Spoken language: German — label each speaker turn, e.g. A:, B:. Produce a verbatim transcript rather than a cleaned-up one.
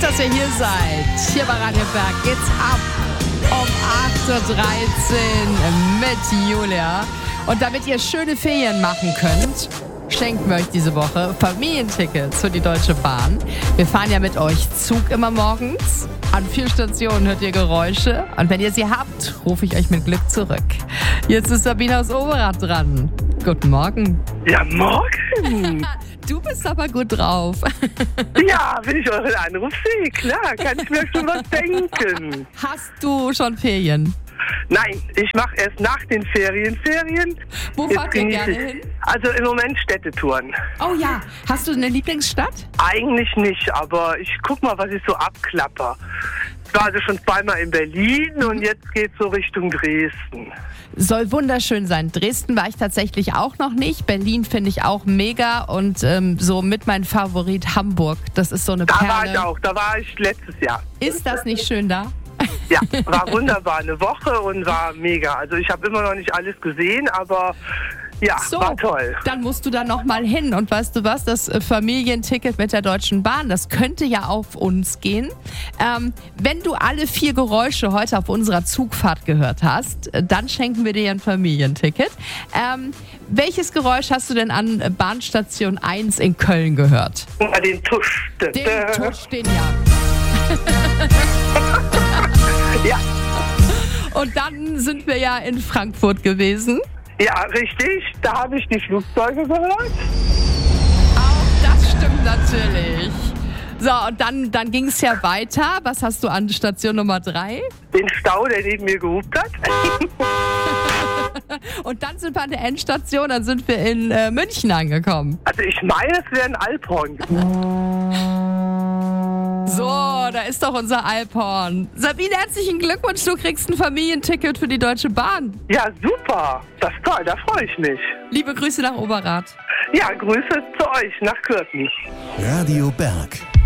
A: dass ihr hier seid. Hier bei Radio Berg geht's ab um acht Uhr dreizehn mit Julia. Und damit ihr schöne Ferien machen könnt, schenken wir euch diese Woche Familientickets für die Deutsche Bahn. Wir fahren ja mit euch Zug immer morgens. An vier Stationen hört ihr Geräusche. Und wenn ihr sie habt, rufe ich euch mit Glück zurück. Jetzt ist Sabine aus Overath dran. Guten Morgen.
B: Ja, morgen.
A: Du bist aber gut drauf.
B: Ja, wenn ich euren Anruf sehe, klar, kann ich mir schon was denken.
A: Hast du schon Ferien?
B: Nein, ich mache erst nach den Ferien Ferien.
A: Wo
B: Jetzt
A: fahrt ihr
B: genieße
A: gerne
B: ich-
A: hin?
B: Also im Moment Städtetouren.
A: Oh ja, hast du eine Lieblingsstadt?
B: Eigentlich nicht, aber ich guck mal, was ich so abklapper. Ich war also schon zweimal in Berlin und jetzt geht's so Richtung Dresden.
A: Soll wunderschön sein. Dresden war ich tatsächlich auch noch nicht. Berlin finde ich auch mega und ähm, so mit mein Favorit Hamburg. Das ist so eine
B: Da
A: Perle.
B: war ich auch, da war ich letztes Jahr.
A: Ist das nicht schön da?
B: Ja, war wunderbar, eine Woche und war mega. Also ich habe immer noch nicht alles gesehen, aber ja,
A: So,
B: war toll.
A: dann musst du da noch mal hin. Und weißt du was, das äh, Familienticket mit der Deutschen Bahn, das könnte ja auf uns gehen. Ähm, wenn du alle vier Geräusche heute auf unserer Zugfahrt gehört hast, äh, dann schenken wir dir ein Familienticket. Ähm, welches Geräusch hast du denn an äh, Bahnstation eins in Köln gehört?
B: Bei den Tusch.
A: Den Tusch, den ja.
B: Ja,
A: Und dann sind wir ja in Frankfurt gewesen.
B: ja, richtig. Da habe ich die Flugzeuge gehört.
A: Auch das stimmt natürlich. So, und dann, dann ging es ja weiter. Was hast du an Station Nummer drei?
B: Den Stau, der neben mir gehupt hat.
A: Und dann sind wir an der Endstation, dann sind wir in äh, München angekommen.
B: Also ich meine, es wäre ein Alphorn gewesen.
A: So, da ist doch unser Alphorn. Sabine, herzlichen Glückwunsch, du kriegst ein Familienticket für die Deutsche Bahn.
B: Ja, super. Das ist toll, da freue ich mich.
A: Liebe Grüße nach Overath.
B: Ja, Grüße zu euch nach Kürten.
C: Radio Berg.